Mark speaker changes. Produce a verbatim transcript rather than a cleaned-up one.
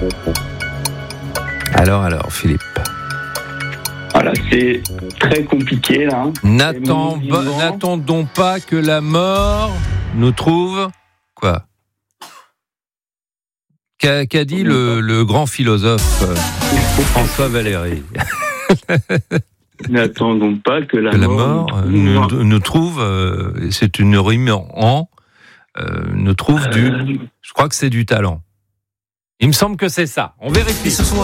Speaker 1: Alors, alors, Philippe.
Speaker 2: Voilà, c'est très compliqué là.
Speaker 1: N'attends, n'attendons pas que la mort nous trouve. Quoi ? Qu'a, qu'a dit le, le grand philosophe euh, François Valéry ?
Speaker 2: N'attendons pas que la,
Speaker 1: que la
Speaker 2: mort,
Speaker 1: mort nous, nous, nous trouve. Euh, c'est une rime en. Euh, nous trouve du. Je crois que c'est du talent. Il me semble que c'est ça. On vérifie.
Speaker 3: Et ce soir.